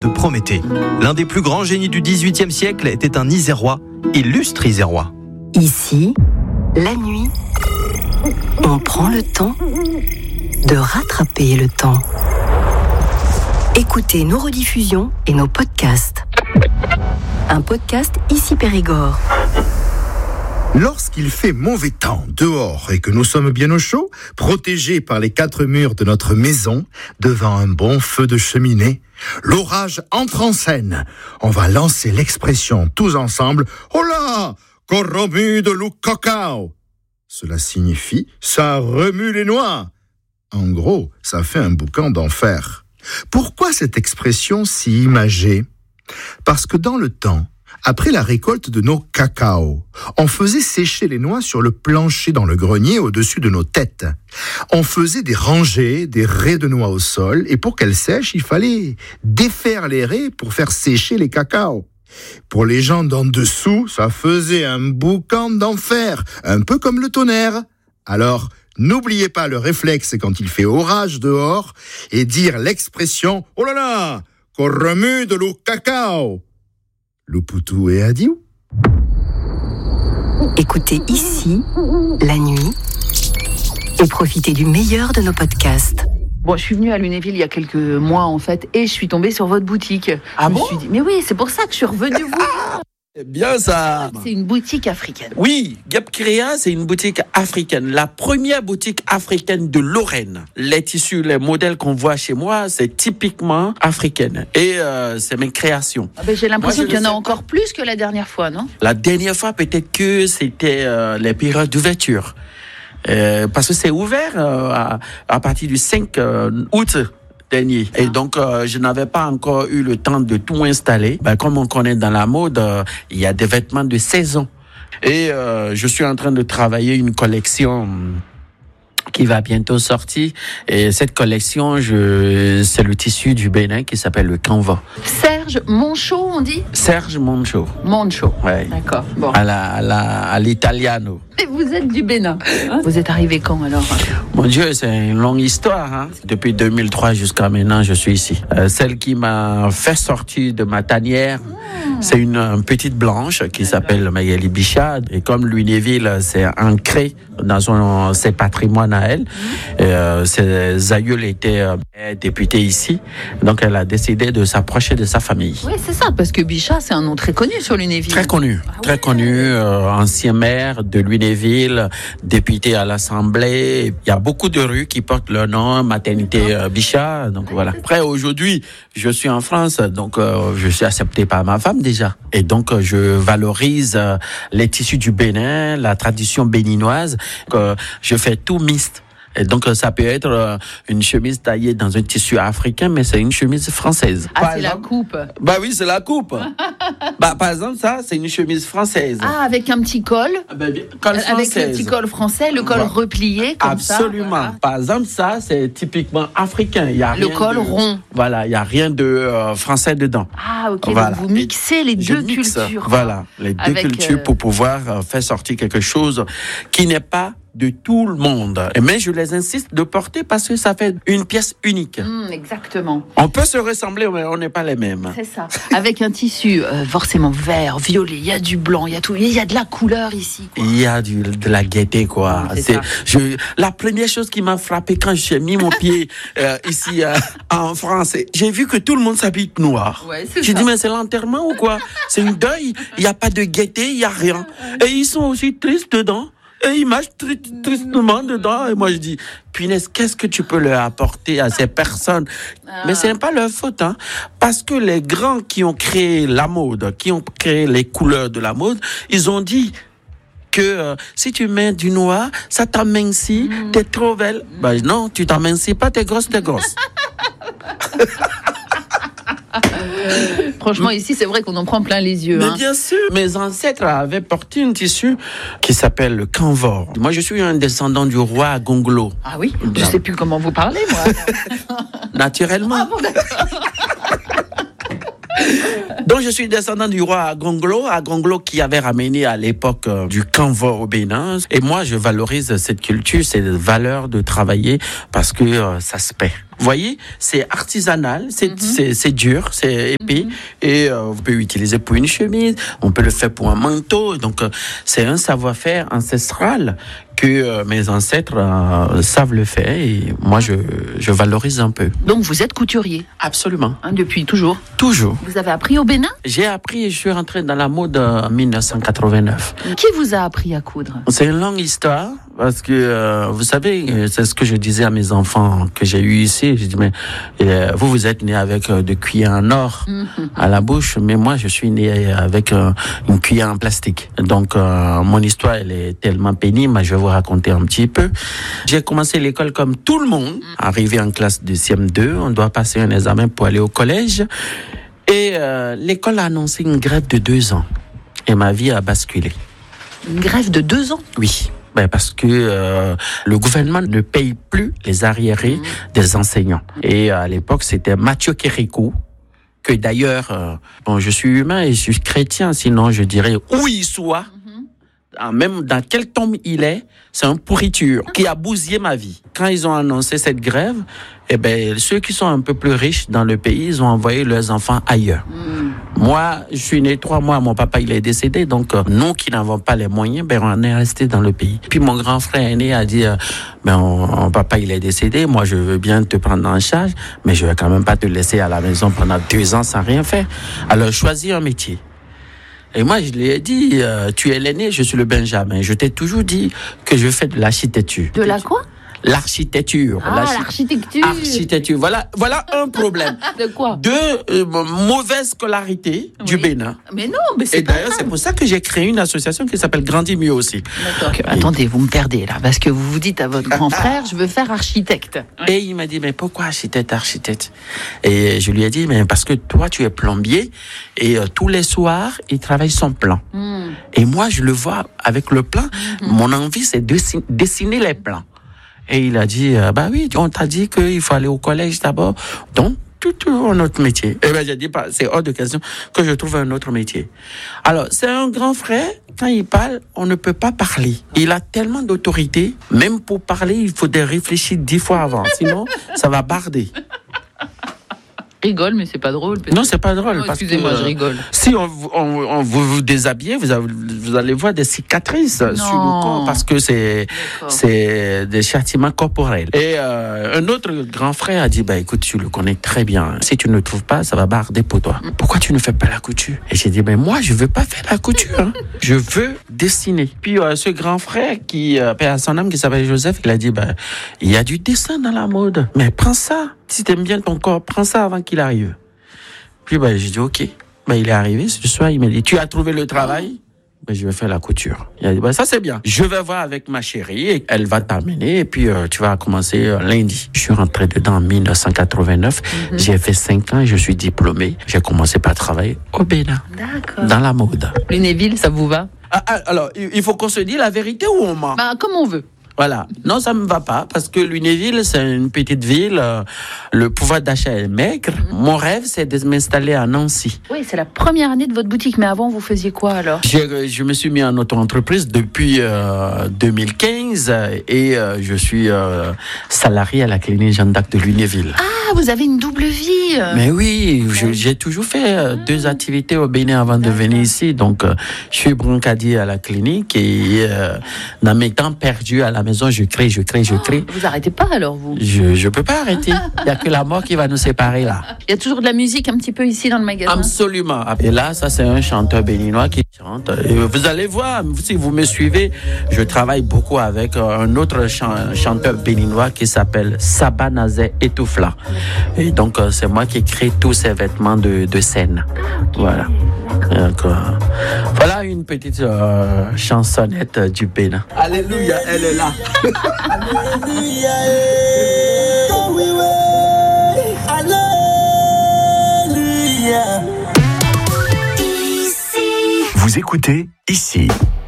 Prométhée. L'un des plus grands génies du XVIIIe siècle était un Isérois, illustre Isérois. Ici, la nuit, on prend le temps de rattraper le temps. Écoutez nos rediffusions et nos podcasts. Un podcast Ici Périgord. Lorsqu'il fait mauvais temps dehors et que nous sommes bien au chaud, protégés par les 4 murs de notre maison, devant un bon feu de cheminée, l'orage entre en scène. On va lancer l'expression tous ensemble « Oh là, qu'on remue de l'eau cacao !» Cela signifie « ça remue les noix !» En gros, ça fait un boucan d'enfer. Pourquoi cette expression si imagée ? Parce que dans le temps, après la récolte de nos cacao, on faisait sécher les noix sur le plancher dans le grenier au-dessus de nos têtes. On faisait des rangées, des raies de noix au sol, et pour qu'elles sèchent, il fallait défaire les raies pour faire sécher les cacao. Pour les gens d'en dessous, ça faisait un boucan d'enfer, un peu comme le tonnerre. Alors, n'oubliez pas le réflexe quand il fait orage dehors et dire l'expression « Oh là là, qu'on remue de l'eau cacao !» Loupoutou et Adiou. Écoutez Ici, la nuit, et profitez du meilleur de nos podcasts. Bon, je suis venue à Lunéville il y a quelques mois en fait, et je suis tombée sur votre boutique. Ah bon ? Je me suis dit, mais oui, c'est pour ça que je suis revenue vous. C'est bien ça. C'est une boutique africaine. Oui, Gap Créa, c'est une boutique africaine. La première boutique africaine de Lorraine. Les tissus, les modèles qu'on voit chez moi, c'est typiquement africaine. Et c'est mes créations. Ah ben, j'ai l'impression qu'il y en a encore plus que la dernière fois, non ? La dernière fois, peut-être que c'était les périodes d'ouverture. Parce que c'est ouvert à partir du 5 août dernier. Et donc, je n'avais pas encore eu le temps de tout installer. Comme on connaît dans la mode, il y a des vêtements de saison. Et je suis en train de travailler une collection qui va bientôt sortir. Et cette collection, c'est le tissu du Bénin qui s'appelle le canva. Serge Monchot, on dit ? Serge Monchot. Monchot. Ouais. D'accord. Bon. À l'italiano. Et vous êtes du Bénin. Vous êtes arrivé quand alors ? Mon Dieu, c'est une longue histoire. Hein. Depuis 2003 jusqu'à maintenant, je suis ici. Celle qui m'a fait sortir de ma tanière, c'est une petite blanche qui s'appelle Magali Bichat. Et comme Lunéville, c'est ancré dans ses patrimoines à elle. Ses aïeuls étaient députés ici. Donc, elle a décidé de s'approcher de sa famille. Oui, c'est ça, parce que Bichat, c'est un nom très connu sur Lunéville. Très connu, ancien maire de Lunéville, député à l'Assemblée. Il y a beaucoup de rues qui portent leur nom, maternité Bichat. Donc voilà. Après, aujourd'hui, je suis en France, donc je suis accepté par ma femme déjà. Et donc, je valorise les tissus du Bénin, la tradition béninoise. Je fais tout mixte. Et donc, ça peut être une chemise taillée dans un tissu africain, mais c'est une chemise française. Ah, c'est la coupe. Oui, c'est la coupe. Par exemple, ça, c'est une chemise française. Ah, avec un petit col. Col avec française. le petit col français, le col replié, comme Absolument. ça. Voilà. Par exemple, ça, c'est typiquement africain. Il y a le col rond. Voilà, il n'y a rien de français dedans. Ah, ok. Voilà. Donc vous mixez les deux cultures. Voilà, les deux cultures pour pouvoir faire sortir quelque chose qui n'est pas de tout le monde. Mais je les insiste de porter parce que ça fait une pièce unique. Exactement. On peut se ressembler, mais on n'est pas les mêmes. C'est ça. Avec un tissu forcément vert, violet, il y a du blanc, il y a tout. Il y a de la couleur ici. Quoi. Il y a de la gaieté, quoi. La première chose qui m'a frappé quand j'ai mis mon pied ici en France, j'ai vu que tout le monde s'habille noir. Ouais, j'ai dit, mais c'est l'enterrement ou quoi ? C'est une deuil. Il n'y a pas de gaieté, il n'y a rien. Et ils sont aussi tristes dedans. Et ils marchent tristement dedans. Et moi, je dis, punaise, qu'est-ce que tu peux leur apporter à ces personnes ? Mais ce n'est pas leur faute, hein. Parce que les grands qui ont créé la mode, qui ont créé les couleurs de la mode, ils ont dit que si tu mets du noir, ça t'amincit, t'es trop belle. Non, tu t'amincis pas, t'es grosse. Franchement, ici, c'est vrai qu'on en prend plein les yeux. Mais bien sûr. Mes ancêtres avaient porté un tissu qui s'appelle le canva. Moi, je suis un descendant du roi Gonglo. Ah oui ? Je ne sais plus comment vous parlez, moi. Naturellement. Ah bon, d'accord. Donc, je suis descendant du roi Agonglo qui avait ramené à l'époque du canva au Bénin. Et moi, je valorise cette culture, cette valeur de travailler parce que ça se paie. Vous voyez, c'est artisanal, c'est dur, c'est épais, et vous pouvez l'utiliser pour une chemise, on peut le faire pour un manteau. Donc, c'est un savoir-faire ancestral que mes ancêtres savent le faire, et moi, je valorise un peu. Donc vous êtes couturier? Absolument. Depuis toujours? Toujours. Vous avez appris au Bénin? J'ai appris et je suis rentré dans la mode en 1989. Qui vous a appris à coudre? C'est une longue histoire, parce que, vous savez, c'est ce que je disais à mes enfants que j'ai eu ici. Je dis, mais vous êtes né avec des cuillères en or à la bouche, mais moi, je suis né avec une cuillère en plastique. Donc, mon histoire, elle est tellement pénible, je vais vous raconter un petit peu. J'ai commencé l'école comme tout le monde. Arrivé en classe de CM2, on doit passer un examen pour aller au collège. Et l'école a annoncé une grève de 2 ans. Et ma vie a basculé. Une grève de 2 ans? Oui. Parce que le gouvernement ne paye plus les arriérés des enseignants. Et à l'époque, c'était Mathieu Kérékou, que d'ailleurs, je suis humain et je suis chrétien, sinon je dirais où il soit, même dans quel tombe il est, c'est une pourriture qui a bousillé ma vie. Quand ils ont annoncé cette grève, ceux qui sont un peu plus riches dans le pays, ils ont envoyé leurs enfants ailleurs. Moi, je suis né 3 mois, mon papa il est décédé, donc nous qui n'avons pas les moyens, on est resté dans le pays. Puis mon grand frère aîné a dit, mon papa il est décédé, moi je veux bien te prendre en charge, mais je vais quand même pas te laisser à la maison pendant 2 ans sans rien faire. Alors choisis un métier. Et moi, je lui ai dit, tu es l'aîné, je suis le Benjamin. Je t'ai toujours dit que je fais de l'architecture. De la quoi? L'architecture. L'architecture. Architecture. Voilà un problème. De quoi? De mauvaise scolarité du Bénin. Mais non, mais c'est Et d'ailleurs, c'est pour ça que j'ai créé une association qui s'appelle Grandir mieux aussi. D'accord. Attendez, vous me perdez là, parce que vous vous dites à votre grand frère, je veux faire architecte. Et il m'a dit, mais pourquoi architecte? Et je lui ai dit, mais parce que toi, tu es plombier, et tous les soirs, il travaille son plan. Et moi, je le vois avec le plan. Mon envie, c'est de dessiner les plans. Et il a dit, oui, on t'a dit qu'il faut aller au collège d'abord. Donc, tout un autre métier. Et j'ai dit, c'est hors de question que je trouve un autre métier. Alors, c'est un grand frère. Quand il parle, on ne peut pas parler. Il a tellement d'autorité. Même pour parler, il faut réfléchir 10 fois avant. Sinon, ça va barder. Rigole, mais c'est pas drôle. Peut-être. Non, c'est pas drôle. Excusez-moi, je rigole. Si on vous déshabillez, vous allez voir des cicatrices sur le corps, parce que c'est des châtiments corporels. Et un autre grand frère a dit, écoute, tu le connais très bien. Si tu ne trouves pas, ça va barder pour toi. Pourquoi tu ne fais pas la couture? Et j'ai dit, moi, je veux pas faire la couture. Hein. Je veux dessiner. Puis ce grand frère qui paie à son âme, qui s'appelle Joseph, il a dit, il y a du dessin dans la mode. Mais prends ça. Si t'aimes bien ton corps, prends ça avant qu'il arrive. Puis j'ai dit, ok. Il est arrivé ce soir, il m'a dit, tu as trouvé le travail? Je vais faire la couture. Il a dit, ça c'est bien. Je vais voir avec ma chérie, et elle va t'amener, et puis tu vas commencer lundi. Je suis rentré dedans en 1989. J'ai fait 5 ans, je suis diplômé. J'ai commencé par travailler au Bénin. D'accord. Dans la mode. Lunéville, ça vous va? Alors, il faut qu'on se dise la vérité ou on ment? Comme on veut. Voilà. Non, ça me va pas, parce que Lunéville, c'est une petite ville. Le pouvoir d'achat est maigre. Mon rêve, c'est de m'installer à Nancy. Oui, c'est la première année de votre boutique. Mais avant, vous faisiez quoi alors? Je me suis mis en auto-entreprise depuis 2015 et je suis salarié à la clinique Jeanne d'Arc de Lunéville. Ah, vous avez une double vie. Mais oui, j'ai toujours fait 2 activités au Bénin avant de venir ici. Donc, je suis broncadier à la clinique et dans mes temps perdus à la maison, je crée. Vous arrêtez pas alors, vous? Je peux pas arrêter. Il n'y a que la mort qui va nous séparer là. Il y a toujours de la musique un petit peu ici dans le magasin? Absolument. Et là, ça c'est un chanteur béninois qui chante. Et vous allez voir, si vous me suivez, je travaille beaucoup avec un autre chanteur béninois qui s'appelle Saba Nazé Etoufla. Et donc, c'est moi qui crée tous ces vêtements de scène. Voilà. Donc, voilà une petite chansonnette du Bénin. Alléluia, elle est là. Alléluia. Vous écoutez ici.